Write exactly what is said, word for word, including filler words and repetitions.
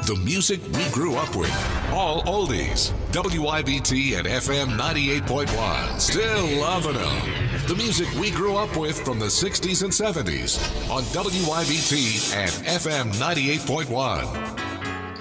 The music we grew up with. All oldies. W I B T and F M ninety-eight point one. Still loving them. The music we grew up with from the sixties and seventies on W I B T and F M ninety-eight point one.